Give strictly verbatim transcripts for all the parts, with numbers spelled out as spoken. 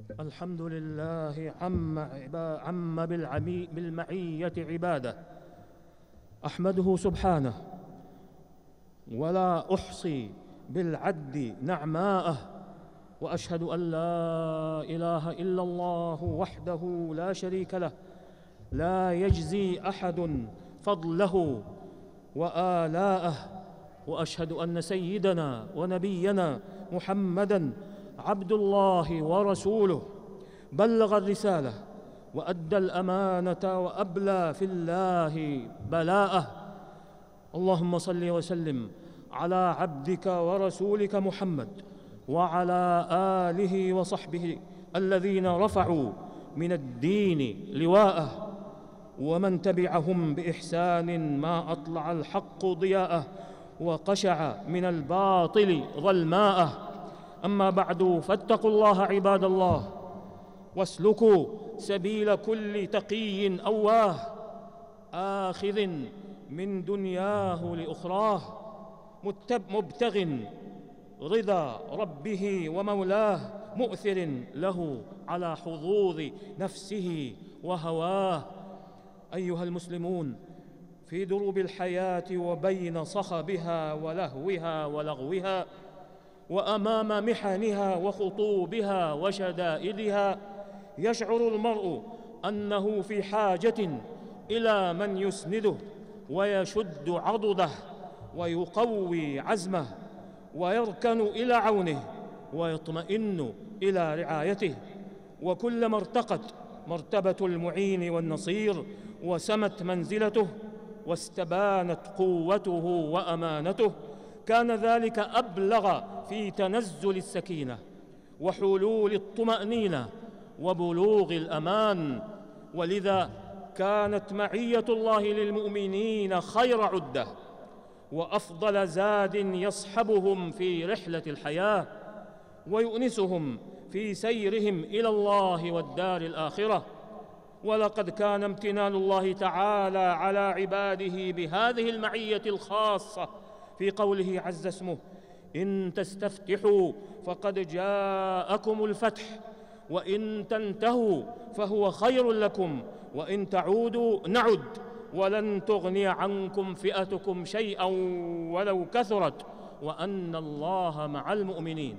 الحمد لله عم, عم بالمعية عباده، أحمده سبحانه ولا أحصي بالعد نعماءه، وأشهد أن لا إله إلا الله وحده لا شريك له، لا يجزي أحد فضله وآلاءه، وأشهد أن سيدنا ونبينا محمدًا عبد الله ورسوله، بلغ الرسالة وأدى الأمانة وأبلى في الله بلاءه. اللهم صل وسلم على عبدك ورسولك محمد وعلى آله وصحبه الذين رفعوا من الدين لواءه، ومن تبعهم بإحسان ما أطلع الحق ضياءه وقشع من الباطل ظلماءه. أما بعد، فاتقوا الله عباد الله، واسلكوا سبيل كل تقي أواه، آخذ من دنياه لأخراه، مبتغ رضا ربه ومولاه، مؤثر له على حظوظ نفسه وهواه. أيها المسلمون، في دروب الحياة وبين صخبها ولهوها ولغوها، وأمام محنها وخطوبها وشدائدها، يشعر المرء أنه في حاجة إلى من يسنده ويشد عضده ويقوي عزمه، ويركن إلى عونه ويطمئن إلى رعايته. وكلما ارتقت مرتبة المعين والنصير وسمت منزلته واستبانت قوته وأمانته، كان ذلك أبلغ في تنزل السكينة وحلول الطمأنينة وبلوغ الأمان. ولذا كانت معية الله للمؤمنين خير عدة وأفضل زاد يصحبهم في رحلة الحياة ويؤنسهم في سيرهم إلى الله والدار الآخرة. ولقد كان امتنان الله تعالى على عباده بهذه المعية الخاصة في قوله عز اسمه: إن تستفتحوا فقد جاءكم الفتح، وإن تنتهوا فهو خير لكم، وإن تعودوا نعد، ولن تغني عنكم فئتكم شيئا ولو كثرت، وأن الله مع المؤمنين.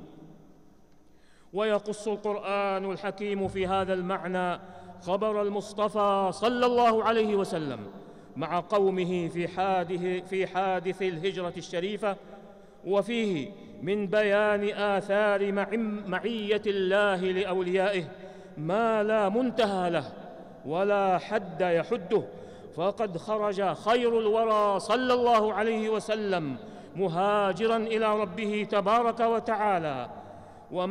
ويقص القرآن الحكيم في هذا المعنى خبر المصطفى صلى الله عليه وسلم مع قومه في حادث, في حادث الهجرة الشريفة، وفيه من بيان آثار معية الله لأوليائه ما لا منتهى له ولا حد يحده. فقد خرج خير الورى صلى الله عليه وسلم مهاجرا إلى ربه تبارك وتعالى